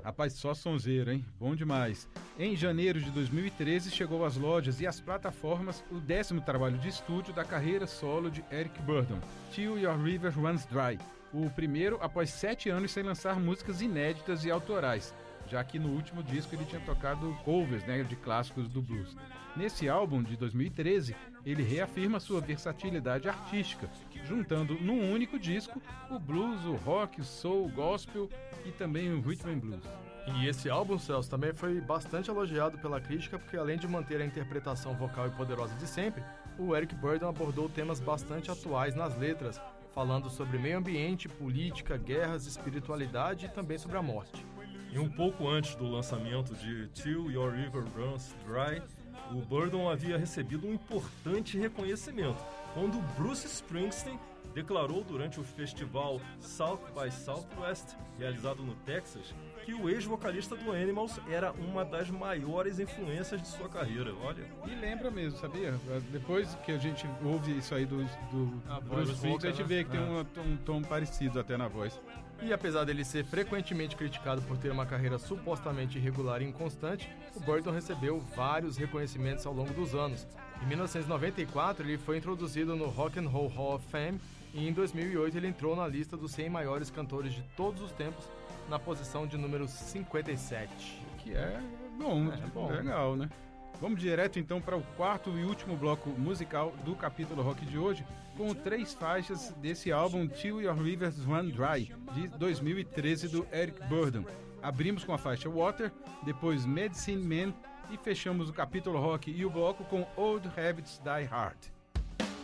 Rapaz, só sonzeiro, hein? Bom demais. Em janeiro de 2013, chegou às lojas e às plataformas o 10º trabalho de estúdio da carreira solo de Eric Burdon, Till Your River Runs Dry. O primeiro após 7 anos sem lançar músicas inéditas e autorais, já que no último disco ele tinha tocado covers, de clássicos do blues. Nesse álbum de 2013, ele reafirma sua versatilidade artística, juntando num único disco o blues, o rock, o soul, o gospel e também o rhythm and blues. E esse álbum, Celso, também foi bastante elogiado pela crítica, porque além de manter a interpretação vocal e poderosa de sempre, o Eric Burdon abordou temas bastante atuais nas letras, falando sobre meio ambiente, política, guerras, espiritualidade e também sobre a morte. E um pouco antes do lançamento de Till Your River Runs Dry, o Burdon havia recebido um importante reconhecimento, quando Bruce Springsteen declarou durante o festival South by Southwest, realizado no Texas, que o ex-vocalista do Animals era uma das maiores influências de sua carreira. Olha. E lembra mesmo, sabia? Depois que a gente ouve isso aí do Bruce Springsteen, a gente vê que tem um tom parecido até na voz. E apesar dele ser frequentemente criticado por ter uma carreira supostamente irregular e inconstante, o Burdon recebeu vários reconhecimentos ao longo dos anos. Em 1994, ele foi introduzido no Rock and Roll Hall of Fame e em 2008 ele entrou na lista dos 100 maiores cantores de todos os tempos, na posição de número 57. Que é bom, legal, né? Vamos direto então para o quarto e último bloco musical do capítulo rock de hoje, com 3 faixas desse álbum Till Your Rivers Run Dry, de 2013, do Eric Burdon. Abrimos com a faixa Water, depois Medicine Man e fechamos o capítulo rock e o bloco com Old Habits Die Hard.